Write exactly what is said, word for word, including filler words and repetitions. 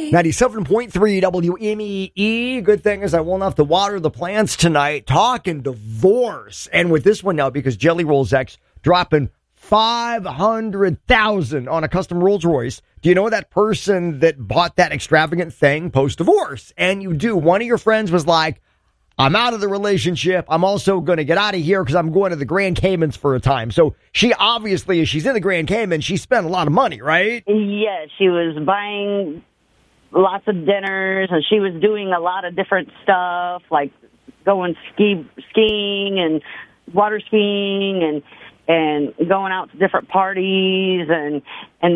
ninety-seven point three W M E E. Good thing is I won't have to water the plants tonight. Talking divorce. And with this one now, because Jelly Rolls X dropping five hundred thousand dollars on a custom Rolls Royce. Do you know that person that bought that extravagant thing post-divorce? And you do. One of your friends was like, I'm out of the relationship. I'm also going to get out of here because I'm going to the Grand Caymans for a time. So she obviously, as she's in the Grand Cayman, she spent a lot of money, right? Yeah, she was buying lots of dinners, and she was doing a lot of different stuff, like going ski skiing and water skiing and and going out to different parties and and